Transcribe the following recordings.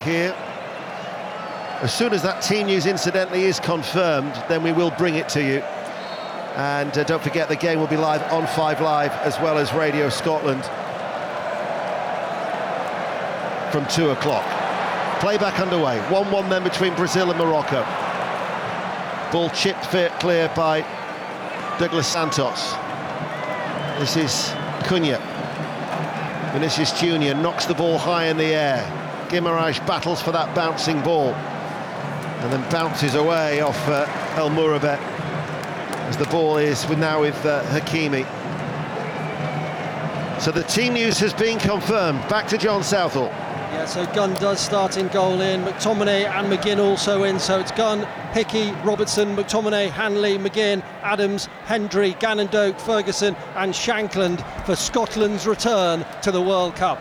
here. As soon as that team news incidentally is confirmed, then we will bring it to you. And don't forget, the game will be live on 5 Live as well as Radio Scotland from 2 o'clock. Playback underway. 1-1 then between Brazil and Morocco. Ball chipped clear by Douglas Santos. This is Cunha. Vinicius Junior knocks the ball high in the air. Guimaraes battles for that bouncing ball and then bounces away off El Mourabet as the ball is now with Hakimi. So the team news has been confirmed. Back to John Southall. Yeah, so Gunn does start in goal in, McTominay and McGinn also in, so it's Gunn, Hickey, Robertson, McTominay, Hanley, McGinn, Adams, Hendry, Gannon-Doak, Ferguson and Shankland for Scotland's return to the World Cup.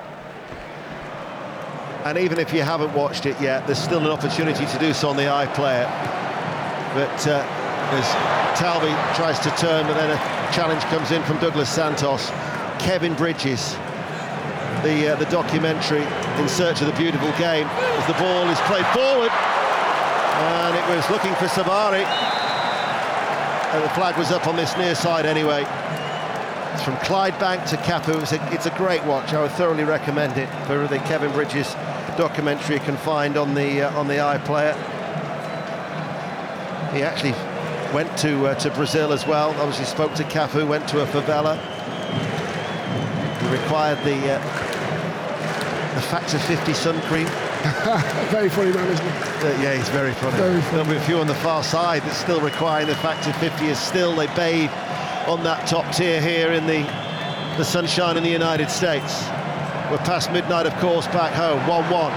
And even if you haven't watched it yet, there's still an opportunity to do so on the iPlayer. But as Talby tries to turn, but then a challenge comes in from Douglas Santos. Kevin Bridges, the documentary In Search of the Beautiful Game, as the ball is played forward, and it was looking for Sabari, and the flag was up on this near side anyway. It's from Clydebank to Cafu. It's a great watch. I would thoroughly recommend it for the Kevin Bridges documentary you can find on the iPlayer. He actually went to Brazil as well. Obviously spoke to Cafu, went to a favela. He required the Factor 50 sun cream. Very funny man, isn't he? Yeah, he's very funny. There'll be a few on the far side that's still requiring the Factor 50 as still they bathe on that top tier here in the sunshine in the United States. We're past midnight, of course, back home, 1-1.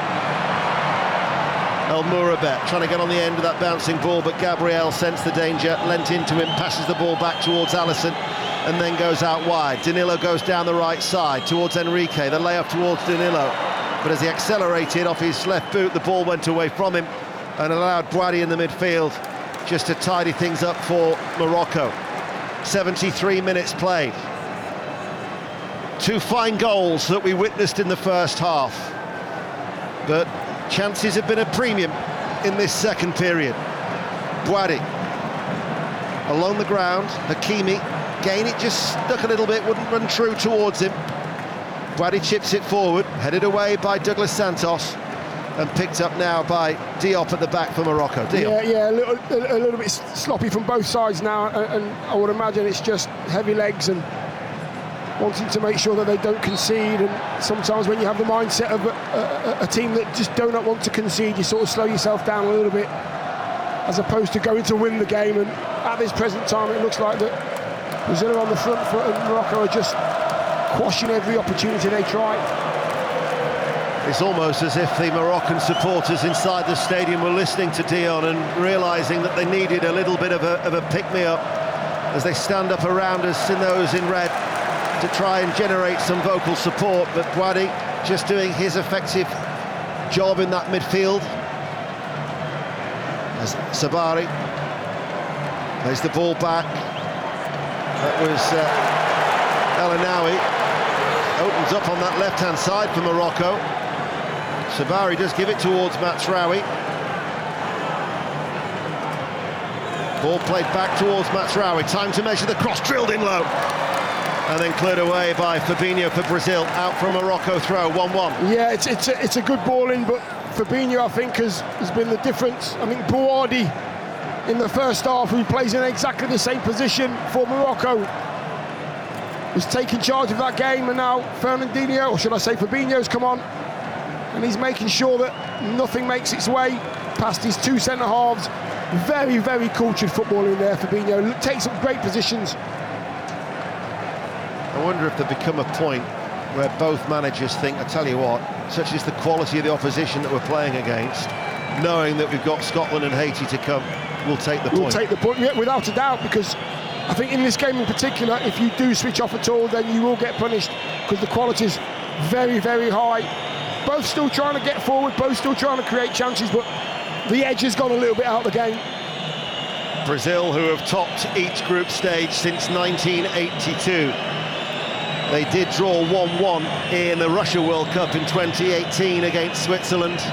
El Mourabet trying to get on the end of that bouncing ball, but Gabriel sensed the danger, lent into him, passes the ball back towards Alisson, and then goes out wide. Danilo goes down the right side towards Enrique, the layoff towards Danilo. But as he accelerated off his left boot, the ball went away from him and allowed Boadi in the midfield just to tidy things up for Morocco. 73 minutes played. 2 fine goals that we witnessed in the first half. But chances have been a premium in this second period. Boadi along the ground, Hakimi, again it just stuck a little bit, wouldn't run true towards him. Boadi chips it forward, headed away by Douglas Santos and picked up now by Diop at the back for Morocco. Diop. Yeah, a little bit sloppy from both sides now, and I would imagine it's just heavy legs and wanting to make sure that they don't concede. And sometimes when you have the mindset of a team that just do not want to concede, you sort of slow yourself down a little bit as opposed to going to win the game. And at this present time it looks like that Brazil are on the front foot and Morocco are just quashing every opportunity they try. It's almost as if the Moroccan supporters inside the stadium were listening to Dion and realising that they needed a little bit of a pick-me-up as they stand up around us in those in red to try and generate some vocal support. But Boadi just doing his effective job in that midfield. As Sabari plays the ball back. That was El Anawi. Opens up on that left-hand side for Morocco. Sabari does give it towards Matsraoui. Ball played back towards Matsraoui. Time to measure the cross, drilled in low. And then cleared away by Fabinho for Brazil. Out from Morocco throw, 1-1. Yeah, it's a good ball in, but Fabinho, I think, has been the difference. I think Boadi, in the first half, who plays in exactly the same position for Morocco, was taking charge of that game, and now Fernandinho, or should I say Fabinho's come on, and he's making sure that nothing makes its way past his 2 centre-halves. Very, very cultured footballer in there, Fabinho. Takes up great positions. I wonder if there become a point where both managers think, I tell you what, such is the quality of the opposition that we're playing against, knowing that we've got Scotland and Haiti to come, we'll take the point. We'll take the point, yeah, without a doubt, because I think in this game in particular, if you do switch off at all, then you will get punished, because the quality is very, very high. Both still trying to get forward, both still trying to create chances, but the edge has gone a little bit out of the game. Brazil, who have topped each group stage since 1982. They did draw 1-1 in the Russia World Cup in 2018 against Switzerland.